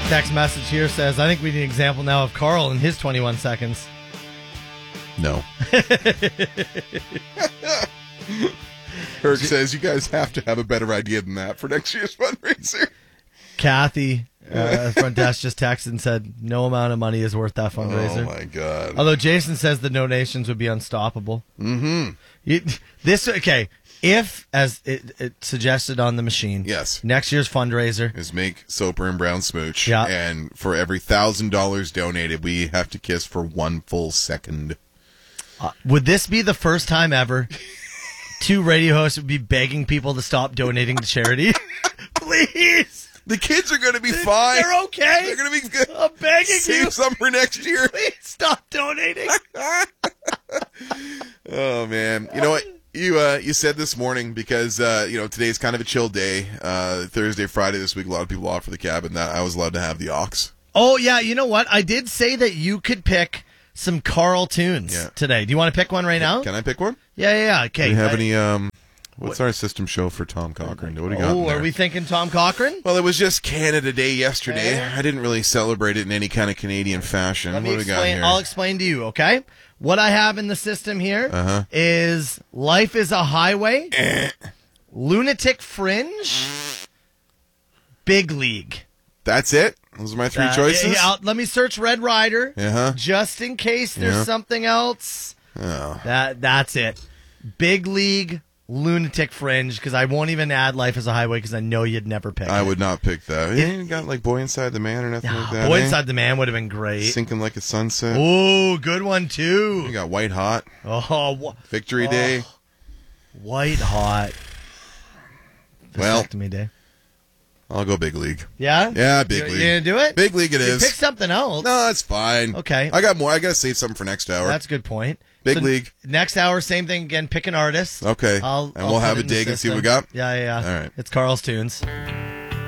Text message here says, I think we need an example now of Carl in his 21 seconds. No. Herc says you guys have to have a better idea than that for next year's fundraiser. Kathy, front desk, just texted and said, no amount of money is worth that fundraiser. Oh, my God. Although Jason says the donations would be unstoppable. Mm-hmm. If, as it suggested on the machine, yes, next year's fundraiser is make Soper and Brown smooch. Yeah. And for every $1,000 donated, we have to kiss for 1 full second. Would this be the first time ever two radio hosts would be begging people to stop donating to charity? Please. The kids are going to be fine. They're okay. They're going to be good. I'm begging Save you. some for next year. Please stop donating. Oh, man. You know what? You said this morning because, today's kind of a chill day. Thursday, Friday this week, a lot of people off for the cabin. That I was allowed to have the aux. Oh, yeah. You know what? I did say that you could pick some Carl tunes today. Do you want to pick one right now? Can I pick one? Yeah. Okay. Do you have any, what's our system show for Tom Cochrane? What do you got? Oh, are we thinking Tom Cochrane? Well, it was just Canada Day yesterday. I didn't really celebrate it in any kind of Canadian fashion. What do we got here? I'll explain to you, okay? What I have in the system here is Life is a Highway, Lunatic Fringe, Big League. That's it? Those are my three choices? Let me search Red Rider, just in case there's something else. Oh. That's it. Big League, Lunatic Fringe, because I won't even add Life is a Highway because I know you'd never pick it. I would not pick that. You ain't got like Boy Inside the Man or nothing like that. Boy Inside the Man would have been great. Sinking Like a Sunset. Oh, good one too. You got White Hot. Oh, Victory Day. White Hot. Well, me day. I'll go Big League. Yeah? Yeah, Big League. You gonna do it? Big League it is. Pick something else. No, it's fine. Okay. I got more. I got to save something for next hour. That's a good point. Big League. Next hour, same thing again. Pick an artist. Okay. We'll have a dig and see what we got? Yeah. All right. It's Carl's Tunes.